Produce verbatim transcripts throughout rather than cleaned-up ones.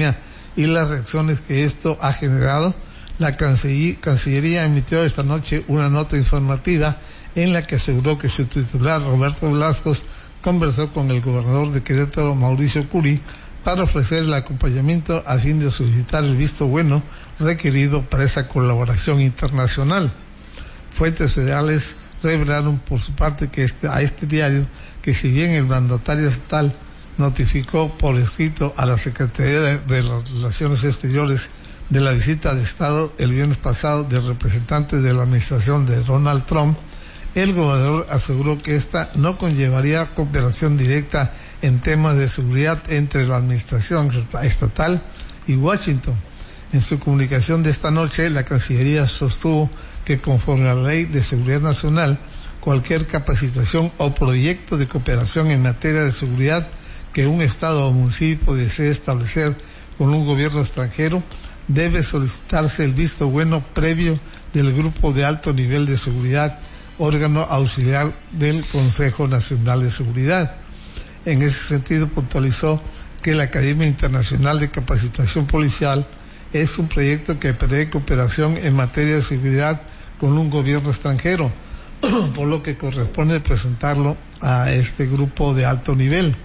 pandemia y las reacciones que esto ha generado, la Cancillería emitió esta noche una nota informativa en la que aseguró que su titular, Roberto Velasco, conversó con el gobernador de Querétaro, Mauricio Curi, para ofrecer el acompañamiento a fin de solicitar el visto bueno requerido para esa colaboración internacional. Fuentes federales revelaron por su parte que este, a este diario que si bien el mandatario estatal notificó por escrito a la Secretaría de, de las Relaciones Exteriores de la visita de Estado el viernes pasado del representante de la administración de Donald Trump, el gobernador aseguró que esta no conllevaría cooperación directa en temas de seguridad entre la administración estatal y Washington. En su comunicación de esta noche, la Cancillería sostuvo que conforme a la Ley de Seguridad Nacional, cualquier capacitación o proyecto de cooperación en materia de seguridad que un Estado o municipio desee establecer con un gobierno extranjero debe solicitarse el visto bueno previo del Grupo de Alto Nivel de Seguridad, órgano auxiliar del Consejo Nacional de Seguridad. En ese sentido, puntualizó que la Academia Internacional de Capacitación Policial es un proyecto que prevé cooperación en materia de seguridad con un gobierno extranjero, por lo que corresponde presentarlo a este grupo de alto nivel.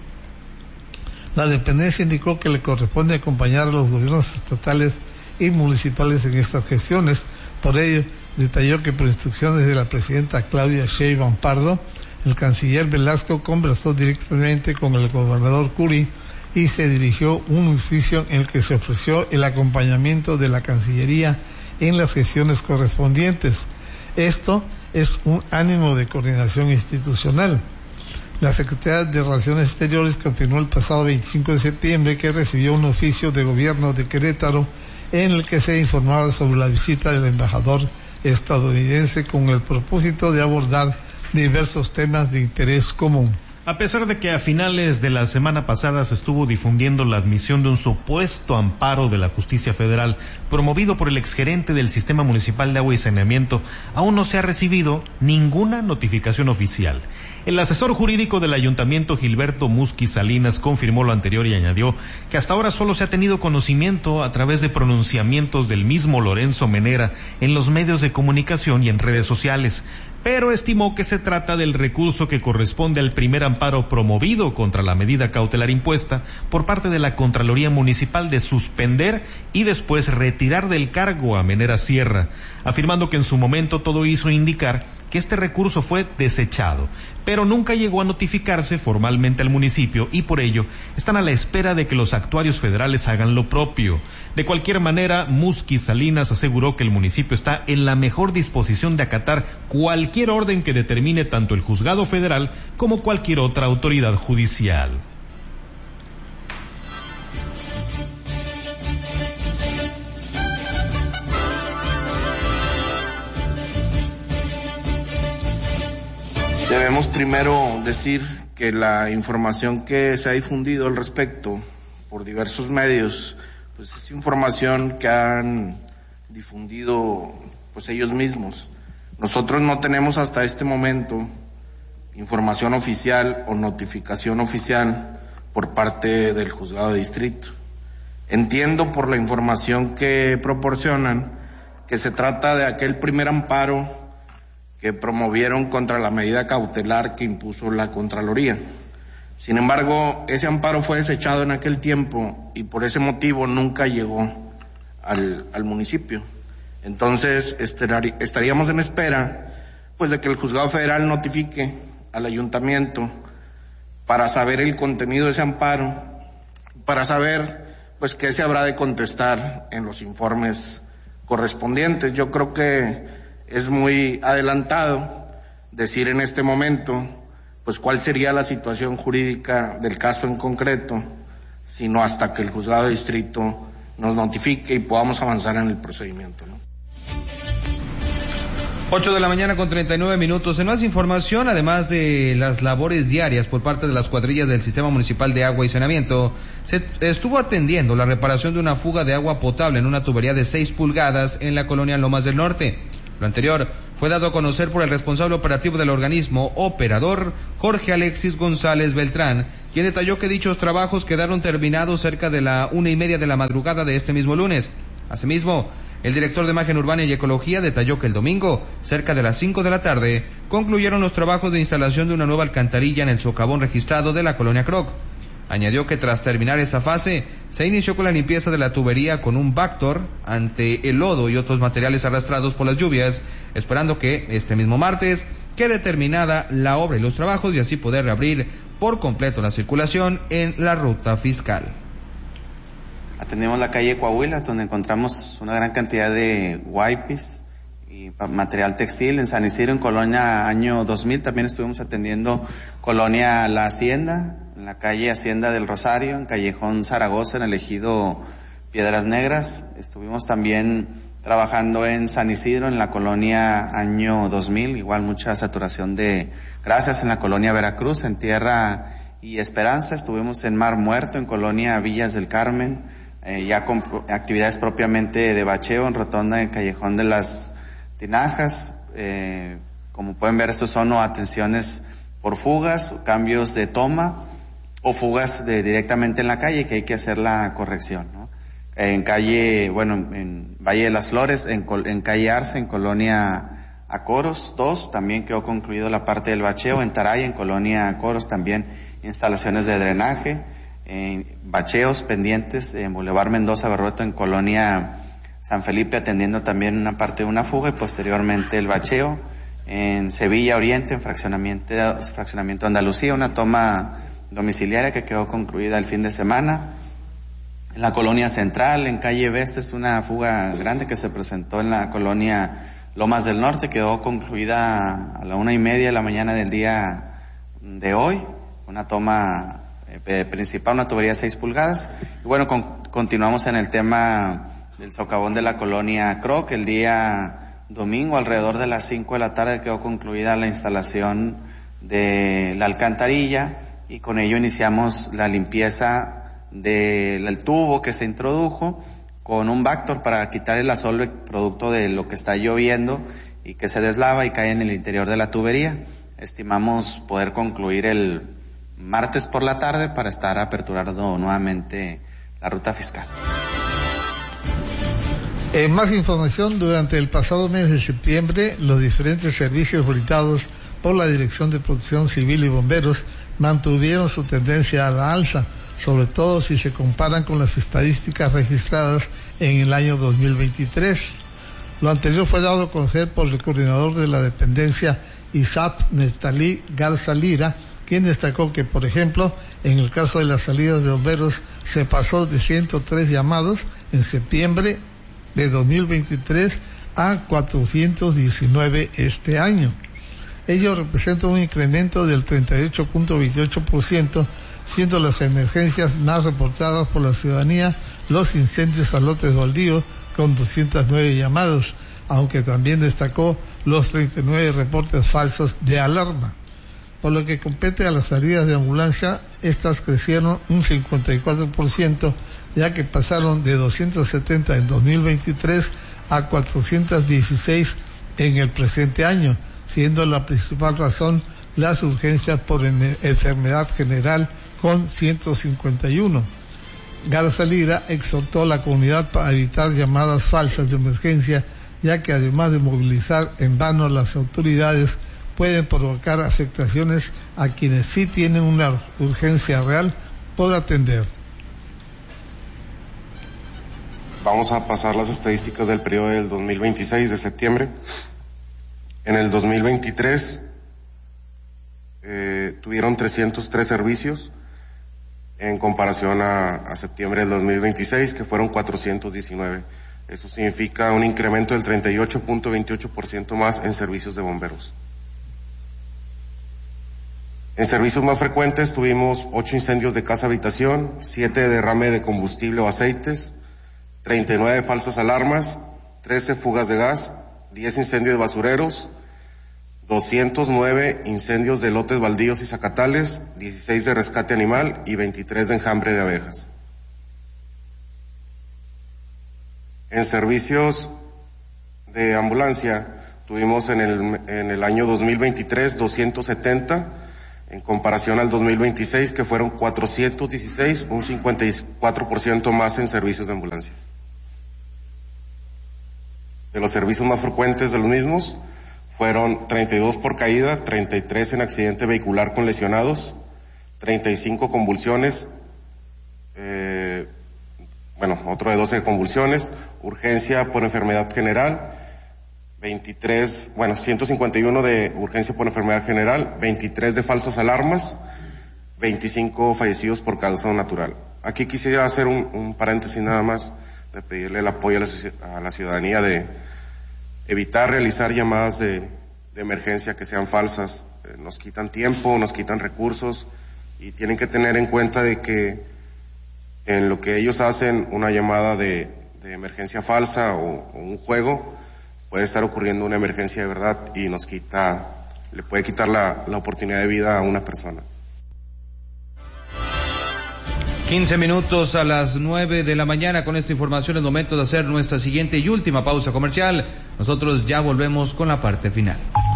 La dependencia indicó que le corresponde acompañar a los gobiernos estatales y municipales en estas gestiones. Por ello, detalló que por instrucciones de la presidenta Claudia Sheinbaum Pardo, el canciller Velasco conversó directamente con el gobernador Curi y se dirigió un oficio en el que se ofreció el acompañamiento de la Cancillería en las gestiones correspondientes. Esto es un ánimo de coordinación institucional. La Secretaría de Relaciones Exteriores confirmó el pasado veinticinco de septiembre que recibió un oficio de gobierno de Querétaro en el que se informaba sobre la visita del embajador estadounidense con el propósito de abordar diversos temas de interés común. A pesar de que a finales de la semana pasada se estuvo difundiendo la admisión de un supuesto amparo de la Justicia Federal promovido por el exgerente del Sistema Municipal de Agua y Saneamiento, aún no se ha recibido ninguna notificación oficial. El asesor jurídico del Ayuntamiento, Gilberto Musqui Salinas, confirmó lo anterior y añadió que hasta ahora solo se ha tenido conocimiento a través de pronunciamientos del mismo Lorenzo Menera en los medios de comunicación y en redes sociales, pero estimó que se trata del recurso que corresponde al primer amparo promovido contra la medida cautelar impuesta por parte de la Contraloría Municipal de suspender y después retirar del cargo a Menera Sierra, afirmando que en su momento todo hizo indicar que este recurso fue desechado, pero nunca llegó a notificarse formalmente al municipio y por ello están a la espera de que los actuarios federales hagan lo propio. De cualquier manera, Musqui Salinas aseguró que el municipio está en la mejor disposición de acatar cualquier orden que determine tanto el juzgado federal como cualquier otra autoridad judicial. Debemos primero decir que la información que se ha difundido al respecto por diversos medios, pues es información que han difundido pues ellos mismos. Nosotros no tenemos hasta este momento información oficial o notificación oficial por parte del juzgado de distrito. Entiendo por la información que proporcionan que se trata de aquel primer amparo que promovieron contra la medida cautelar que impuso la Contraloría. Sin embargo, ese amparo fue desechado en aquel tiempo y por ese motivo nunca llegó al, al municipio. Entonces, estaríamos en espera pues de que el juzgado federal notifique al ayuntamiento para saber el contenido de ese amparo, para saber pues qué se habrá de contestar en los informes correspondientes. Yo creo que es muy adelantado decir en este momento pues cuál sería la situación jurídica del caso en concreto, sino hasta que el juzgado de distrito nos notifique y podamos avanzar en el procedimiento, ¿no? ocho de la mañana con treinta y nueve minutos. En más información, además de las labores diarias por parte de las cuadrillas del Sistema Municipal de Agua y Saneamiento, se estuvo atendiendo la reparación de una fuga de agua potable en una tubería de seis pulgadas en la colonia Lomas del Norte. Lo anterior fue dado a conocer por el responsable operativo del organismo operador, Jorge Alexis González Beltrán, quien detalló que dichos trabajos quedaron terminados cerca de la una y media de la madrugada de este mismo lunes. Asimismo, el director de Imagen Urbana y Ecología detalló que el domingo, cerca de las cinco de la tarde, concluyeron los trabajos de instalación de una nueva alcantarilla en el socavón registrado de la colonia Croc. Añadió que tras terminar esa fase, se inició con la limpieza de la tubería con un Bactor ante el lodo y otros materiales arrastrados por las lluvias, esperando que este mismo martes quede terminada la obra y los trabajos y así poder reabrir por completo la circulación en la ruta fiscal. Atendimos la calle Coahuila, donde encontramos una gran cantidad de wipes y material textil. En San Isidro, en Colonia Año dos mil, también estuvimos atendiendo Colonia La Hacienda, en la calle Hacienda del Rosario, en Callejón Zaragoza, en el ejido Piedras Negras. Estuvimos también trabajando en San Isidro, en la Colonia Año dos mil, igual mucha saturación de grasas en la Colonia Veracruz, en Tierra y Esperanza. Estuvimos en Mar Muerto, en Colonia Villas del Carmen, eh, ya con actividades propiamente de bacheo en Rotonda, en Callejón de las Tinajas. Eh, como pueden ver, estos son o atenciones por fugas, cambios de toma o fugas de directamente en la calle, que hay que hacer la corrección, ¿no? En calle, bueno, en Valle de las Flores, en, en calle Arce, en Colonia Acoros dos, también quedó concluido la parte del bacheo. En Taray, en Colonia Acoros, también instalaciones de drenaje, en bacheos pendientes, en Boulevard Mendoza Berrueto, en Colonia San Felipe, atendiendo también una parte de una fuga y posteriormente el bacheo. En Sevilla Oriente, en fraccionamiento, fraccionamiento Andalucía, una toma domiciliaria que quedó concluida el fin de semana. En la Colonia Central, en calle Veste, es una fuga grande que se presentó en la Colonia Lomas del Norte, quedó concluida a la una y media de la mañana del día de hoy, una toma eh, principal, una tubería de seis pulgadas. Y bueno, con, continuamos en el tema del socavón de la Colonia Croc. El día domingo, alrededor de las cinco de la tarde, quedó concluida la instalación de la alcantarilla y con ello iniciamos la limpieza del tubo que se introdujo con un Bactor para quitar el asolve producto de lo que está lloviendo y que se deslava y cae en el interior de la tubería. Estimamos poder concluir el martes por la tarde para estar aperturando nuevamente la ruta fiscal. En más información, durante el pasado mes de septiembre, los diferentes servicios brindados por la Dirección de Protección Civil y Bomberos mantuvieron su tendencia a la alza, sobre todo si se comparan con las estadísticas registradas en el año dos mil veintitrés. Lo anterior fue dado a conocer por el coordinador de la dependencia, I S A P, Neftalí Garza Lira, quien destacó que, por ejemplo, en el caso de las salidas de bomberos, se pasó de ciento tres llamados en septiembre de dos mil veintitrés a cuatrocientos diecinueve este año. Ello representa un incremento del treinta y ocho punto veintiocho por ciento, siendo las emergencias más reportadas por la ciudadanía los incendios a lotes baldíos con doscientos nueve llamados, aunque también destacó los treinta y nueve reportes falsos de alarma. Por lo que compete a las salidas de ambulancia, estas crecieron un cincuenta y cuatro por ciento, ya que pasaron de doscientos setenta en dos mil veintitrés a cuatrocientos dieciséis en el presente año, siendo la principal razón las urgencias por enfermedad general con ciento cincuenta y uno. Garza Lira exhortó a la comunidad para evitar llamadas falsas de emergencia, ya que además de movilizar en vano a las autoridades, pueden provocar afectaciones a quienes sí tienen una urgencia real por atender. Vamos a pasar las estadísticas del periodo del dos mil veintiséis de septiembre. En el dos mil veintitrés eh, tuvieron trescientos tres servicios en comparación a, a septiembre del dos mil veintiséis, que fueron cuatrocientos diecinueve. Eso significa un incremento del treinta y ocho punto veintiocho por ciento más en servicios de bomberos. En servicios más frecuentes tuvimos ocho incendios de casa-habitación, siete derrame de combustible o aceites, treinta y nueve falsas alarmas, trece fugas de gas, diez incendios de basureros, doscientos nueve incendios de lotes baldíos y zacatales, dieciséis de rescate animal y veintitrés de enjambre de abejas. En servicios de ambulancia tuvimos en el, en el año dos mil veintitrés doscientos setenta, en comparación al dos mil veintiséis, que fueron cuatrocientos dieciséis, un cincuenta y cuatro por ciento más en servicios de ambulancia. De los servicios más frecuentes de los mismos, fueron treinta y dos por caída, treinta y tres en accidente vehicular con lesionados, treinta y cinco convulsiones, eh, bueno, otro de doce convulsiones, urgencia por enfermedad general, veintitrés, bueno, ciento cincuenta y uno de urgencia por enfermedad general, veintitrés de falsas alarmas, veinticinco fallecidos por causa natural. Aquí quisiera hacer un, un paréntesis nada más, de pedirle el apoyo a la, a la ciudadanía de evitar realizar llamadas de, de emergencia que sean falsas. Eh, nos quitan tiempo, nos quitan recursos, y tienen que tener en cuenta de que en lo que ellos hacen una llamada de, de emergencia falsa o, o un juego, puede estar ocurriendo una emergencia de verdad y nos quita, le puede quitar la, la oportunidad de vida a una persona. quince minutos a las nueve de la mañana. Con esta información es momento de hacer nuestra siguiente y última pausa comercial. Nosotros ya volvemos con la parte final.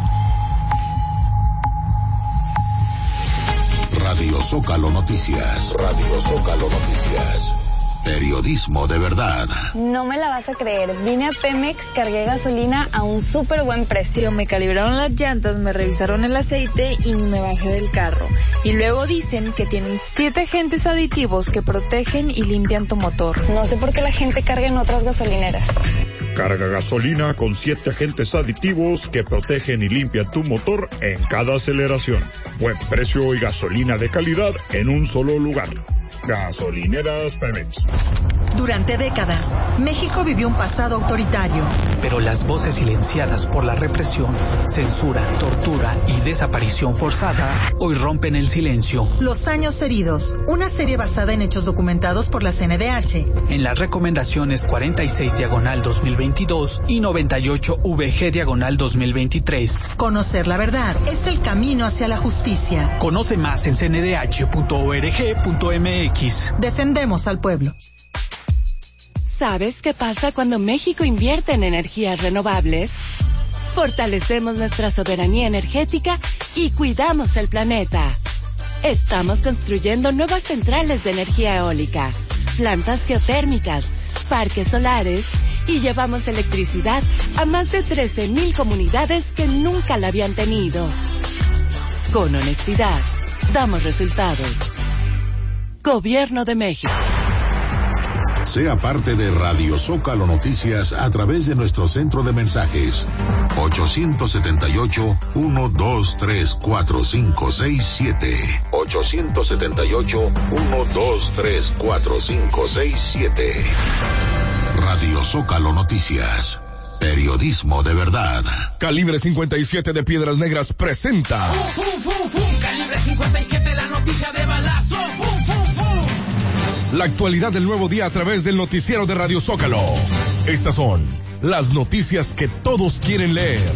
Radio Zócalo Noticias. Radio Zócalo Noticias. Periodismo de verdad. No me la vas a creer. Vine a Pemex, cargué gasolina a un súper buen precio. Me calibraron las llantas, me revisaron el aceite y me bajé del carro. Y luego dicen que tienen siete agentes aditivos que protegen y limpian tu motor. No sé por qué la gente carga en otras gasolineras. Carga gasolina con siete agentes aditivos que protegen y limpian tu motor en cada aceleración. Buen precio y gasolina de calidad en un solo lugar. Gasolineras Pemex. Durante décadas, México vivió un pasado autoritario. Pero las voces silenciadas por la represión, censura, tortura y desaparición forzada hoy rompen el silencio. Los años heridos, una serie basada en hechos documentados por la C N D H. En las recomendaciones cuarenta y seis diagonal dos mil veintidós y noventa y ocho V G diagonal dos mil veintitrés. Conocer la verdad es el camino hacia la justicia. Conoce más en c n d h punto org punto m x. Defendemos al pueblo. ¿Sabes qué pasa cuando México invierte en energías renovables? Fortalecemos nuestra soberanía energética y cuidamos el planeta. Estamos construyendo nuevas centrales de energía eólica, plantas geotérmicas, parques solares y llevamos electricidad a más de trece mil comunidades que nunca la habían tenido. Con honestidad, damos resultados. Gobierno de México. Sea parte de Radio Zócalo Noticias a través de nuestro centro de mensajes ochocientos setenta y ocho, uno dos tres, cuatro cinco seis siete. ochocientos setenta y ocho, uno dos tres, cuatro cinco seis siete. Radio Zócalo Noticias. Periodismo de verdad. Calibre cincuenta y siete de Piedras Negras presenta. ¡Fum, fum, fum, fum! Calibre cincuenta y siete, la noticia de balazo. ¡Fum, fum, fum! La actualidad del nuevo día a través del noticiero de Radio Zócalo. Estas son las noticias que todos quieren leer.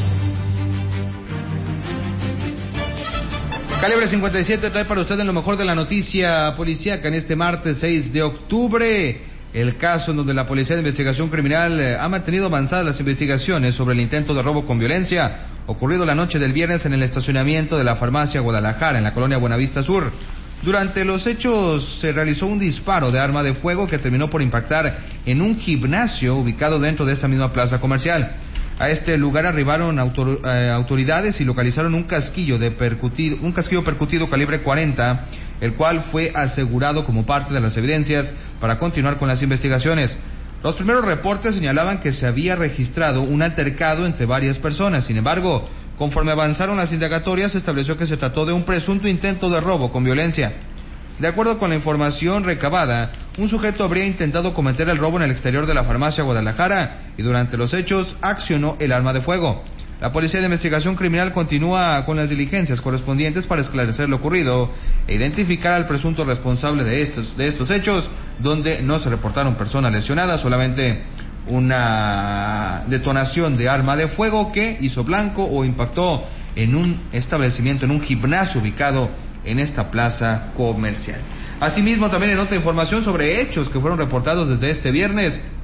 Calibre cincuenta y siete trae para usted en lo mejor de la noticia policíaca en este martes seis de octubre. El caso en donde la Policía de Investigación Criminal eh, ha mantenido avanzadas las investigaciones sobre el intento de robo con violencia ocurrido la noche del viernes en el estacionamiento de la farmacia Guadalajara en la colonia Buenavista Sur. Durante los hechos se realizó un disparo de arma de fuego que terminó por impactar en un gimnasio ubicado dentro de esta misma plaza comercial. A este lugar arribaron autor, eh, autoridades y localizaron un casquillo de percutido, un casquillo percutido calibre cuarenta, el cual fue asegurado como parte de las evidencias para continuar con las investigaciones. Los primeros reportes señalaban que se había registrado un altercado entre varias personas. Sin embargo, conforme avanzaron las indagatorias, se estableció que se trató de un presunto intento de robo con violencia. De acuerdo con la información recabada, un sujeto habría intentado cometer el robo en el exterior de la farmacia Guadalajara y durante los hechos accionó el arma de fuego. La Policía de Investigación Criminal continúa con las diligencias correspondientes para esclarecer lo ocurrido e identificar al presunto responsable de estos, de estos hechos, donde no se reportaron personas lesionadas, solamente una detonación de arma de fuego que hizo blanco o impactó en un establecimiento, en un gimnasio ubicado en esta plaza comercial. Asimismo, también en otra información sobre hechos que fueron reportados desde este viernes,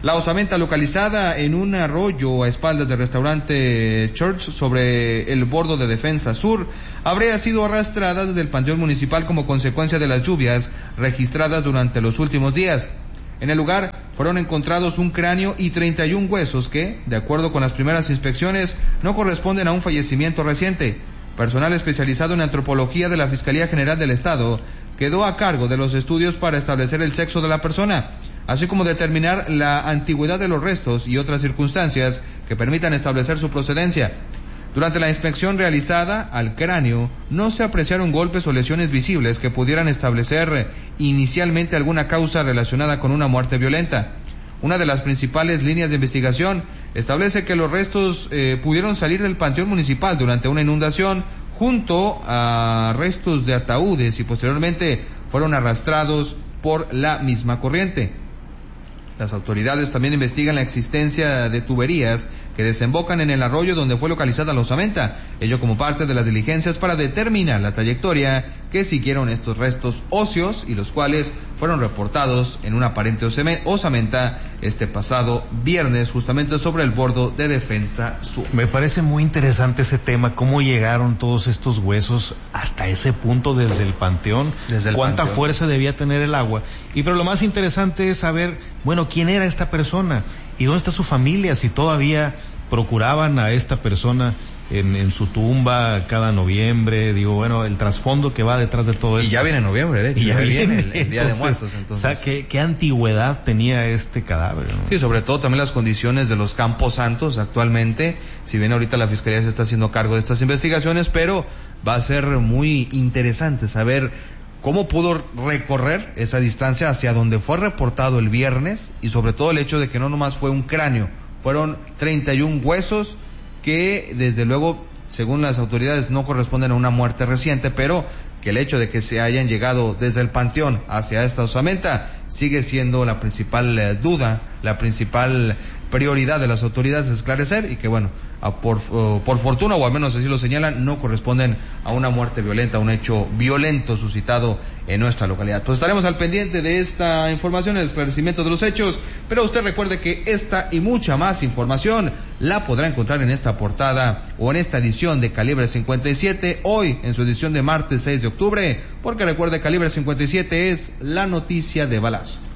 La osamenta localizada en un arroyo a espaldas del restaurante Church sobre el bordo de Defensa Sur habría sido arrastrada desde el panteón municipal como consecuencia de las lluvias registradas durante los últimos días. En el lugar fueron encontrados un cráneo y treinta y un huesos que, de acuerdo con las primeras inspecciones, no corresponden a un fallecimiento reciente. Personal especializado en antropología de la Fiscalía General del Estado quedó a cargo de los estudios para establecer el sexo de la persona, así como determinar la antigüedad de los restos y otras circunstancias que permitan establecer su procedencia. Durante la inspección realizada al cráneo, no se apreciaron golpes o lesiones visibles que pudieran establecer inicialmente alguna causa relacionada con una muerte violenta. Una de las principales líneas de investigación establece que los restos eh, pudieron salir del panteón municipal durante una inundación junto a restos de ataúdes y posteriormente fueron arrastrados por la misma corriente. Las autoridades también investigan la existencia de tuberías que desembocan en el arroyo donde fue localizada la osamenta, ello como parte de las diligencias para determinar la trayectoria que siguieron estos restos óseos y los cuales fueron reportados en una aparente osamenta este pasado viernes justamente sobre el bordo de Defensa Sur. Me parece muy interesante ese tema, cómo llegaron todos estos huesos hasta ese punto desde el panteón, desde el cuánta panteón. fuerza debía tener el agua. Y pero lo más interesante es saber, bueno, quién era esta persona y dónde está su familia, si todavía procuraban a esta persona en, en su tumba cada noviembre. Digo, bueno, el trasfondo que va detrás de todo eso. Y ya viene noviembre, de hecho, y ya, ya viene, viene el, el Día entonces, de Muertos. Entonces. O sea, ¿qué, qué antigüedad tenía este cadáver, ¿no? Sí, sobre todo también las condiciones de los Campos Santos actualmente, si bien ahorita la Fiscalía se está haciendo cargo de estas investigaciones, pero va a ser muy interesante saber cómo pudo recorrer esa distancia hacia donde fue reportado el viernes y sobre todo el hecho de que no nomás fue un cráneo, fueron treinta y un huesos que desde luego, según las autoridades, no corresponden a una muerte reciente, pero que el hecho de que se hayan llegado desde el panteón hacia esta osamenta sigue siendo la principal eh, duda, la principal prioridad de las autoridades de esclarecer y que bueno, a por, uh, por fortuna o al menos así lo señalan, no corresponden a una muerte violenta, a un hecho violento suscitado en nuestra localidad. Pues estaremos al pendiente de esta información, el esclarecimiento de los hechos, pero usted recuerde que esta y mucha más información la podrá encontrar en esta portada o en esta edición de Calibre cincuenta y siete, hoy en su edición de martes seis de octubre, porque recuerde, Calibre cincuenta y siete es la noticia de balazo.